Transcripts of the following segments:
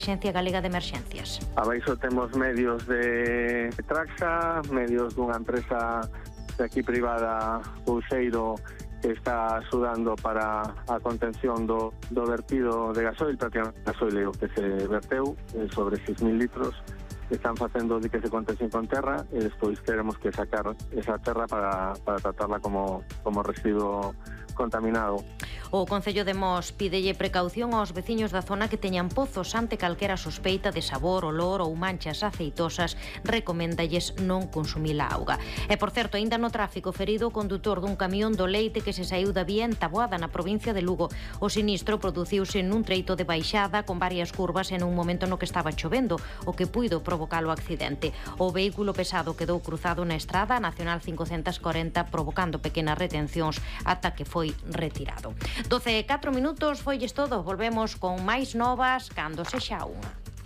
Axencia Galega de Emerxencias. Abaixo temos medios de Traxa, medios dunha empresa de aquí privada, Pulseiro, que está axudando para a contención do vertido de gasoil, prácticamente gasoileo que se verteu sobre 6.000 litros. Están facendo diques de contención con terra e despois queremos que sacar esa terra para tratarla como residuo contaminado. O Concello de Mos pídelle precaución aos veciños da zona que teñan pozos ante calquera sospeita de sabor, olor ou manchas aceitosas. Recoméndalles non consumir a auga. E, por certo, aínda no tráfico, ferido o condutor dun camión do leite que se saiu da vía en Taboada, na provincia de Lugo. O sinistro produciuse nun treito de baixada con varias curvas en un momento no que estaba chovendo, o que puido provocar o accidente. O vehículo pesado quedou cruzado na estrada Nacional 540, provocando pequenas retencións ata que foi retirado. 12:04 minutos, foilles todo. Volvemos con máis novas cando sexa unha.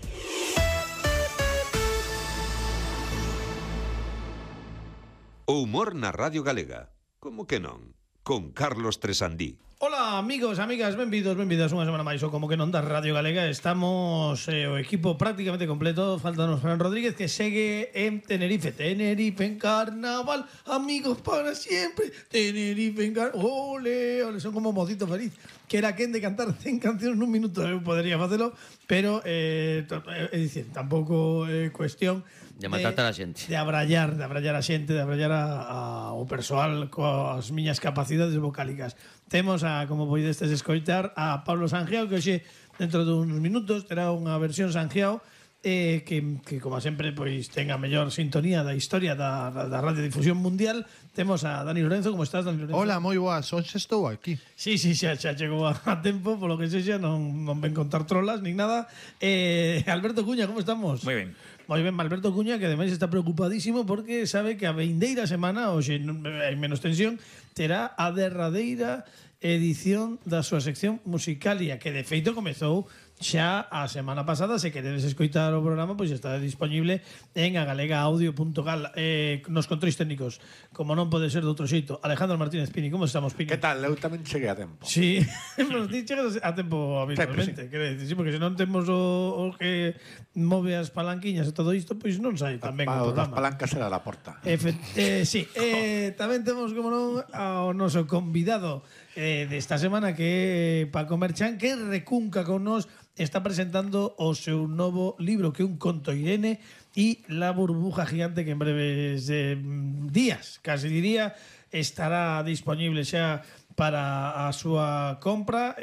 O humor na Radio Galega. Como que non? Con Carlos Tresandí. Ola, amigos, amigas, benvidas unha semana máis o Como que non da Radio Galega. Estamos o equipo prácticamente completo. Faltanos Fran Rodríguez, que segue en Tenerife en carnaval, amigos para siempre. Tenerife en carnaval, ole, son como mocito feliz. Que era quen de cantar 100 cancións nun minuto. Eu podería facelo, pero é dicir, tampouco é cuestión de matar a xente, de abrallar a xente, de abrallar ao persoal coas miñas capacidades vocálicas. Temos como poidestes escoitar, a Pablo Sangiao, que hoxe, dentro duns minutos, terá unha versión Sangiao que como sempre, pois ten a mellor sintonía da historia da radiodifusión mundial. Temos a Dani Lorenzo. Como estás, Dani Lorenzo? Hola, moi boas, hoxe estou aquí. Sí, xa chegou a tempo, polo que sexa, non ven contar trolas nin nada. Alberto Cuña, como estamos? Moi ben. Moi ben, Alberto Cuña, que ademais está preocupadísimo porque sabe que a vindeira semana, hoxe hai menos tensión, terá a derradeira edición da súa sección Musicalia, que de feito comezou xa a semana pasada. Se queredes escoitar o programa, pois está disponible en agalegaaudio.gal. Nos controis técnicos, como non pode ser de outro xeito, Alejandro Martínez Pini. Como estamos, Pini? Que tal? Eu tamén cheguei a tempo. Sí, pero ti chegas a tempo habitualmente, sí. Sí, porque se non temos o que move as palanquiñas e todo isto, pois non sai tan ben o programa. As palancas era a porta. Sí, tamén temos, como non, ao noso convidado desta semana, que é Paco Merchán, que recunca con nós. Está presentando o seu novo libro, que é un conto, Irene e la burbuja gigante, que en breves días, casi diría, estará disponible xa para a súa compra.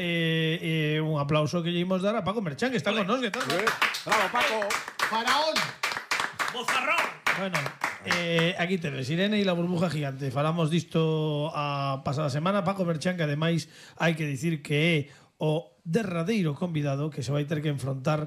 Un aplauso que lle imos dar a Paco Merchán, que está con nós. Bravo, Paco. Faraón. Bozarrón. Bueno, aquí tenes Irene e la burbuja gigante. Falamos disto a pasada semana. Paco Merchán, que ademais hai que dicir que é o derradeiro convidado que se vai ter que enfrontar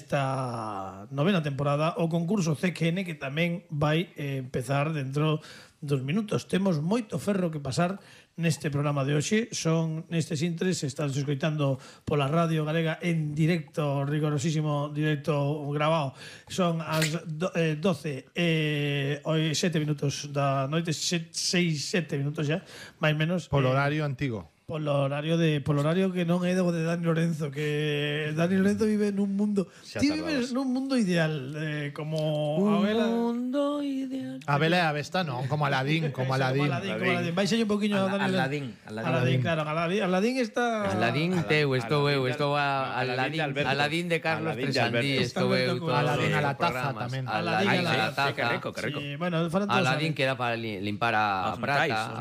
nesta novena temporada o concurso CQN, que tamén vai empezar dentro dos minutos. Temos moito ferro que pasar neste programa de hoxe. Son nestes intres, estás escoitando pola Radio Galega en directo, rigorosísimo directo grabado. Son as 12 7 minutos da noite, 6-7 minutos xa, máis menos. Polo horario antigo. Polo horario que non é do de Dani Lorenzo, que Dani Lorenzo vive nun mundo. Ti vives nun mundo ideal, como un Abela. mundo ideal. Abela e Avesta non, como Aladín, como Aladín. Vais un poquinho a Dani Lorenzo. Aladín, claro, Aladín está. Aladín teu, estou a Aladín de Carlos Tresandí, estou eu. Aladín a la taza tamén. Aladín a la taza. Que rico. Bueno, Aladín que era para limpar a prata.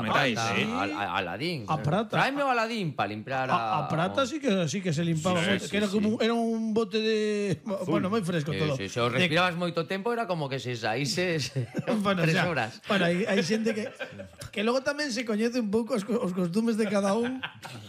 Aladín. A prata. Traime o Aladín para limpiar a prata, sí que se limpaba moito, que era como era un bote de bueno, moi fresco todo. Se o respirabas moito tempo era como que se saíses 3 horas. Bueno, hai xente que logo tamén se coñece un pouco os costumes de cada un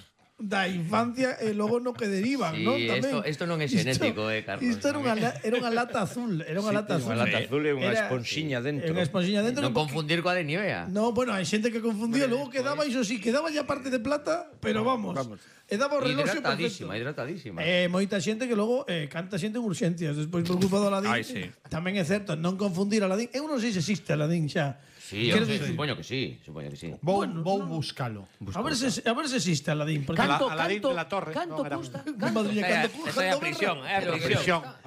da infancia e logo no que derivan, sí, non? Isto non é xenético, Carlos. Isto era unha lata azul, Unha lata azul e unha esponxiña dentro. Unha esponxiña dentro. Non confundir coa de Nivea. No, bueno, hai xente que confundía, logo quedaba, iso sí, quedaba ya parte de plata, pero vamos. E daba o reloxo perfecto. Hidratadísima. Moita xente que logo canta xente en urxencias despois por culpa do Aladín. Tamén é certo, non confundir Aladín. Eu non sei se existe Aladín xa. Sí, supoño que sí. Vou buscalo. A ver se existe Aladín. Aladín de la Torre. Canto custa. Madrid, canto É a prisión.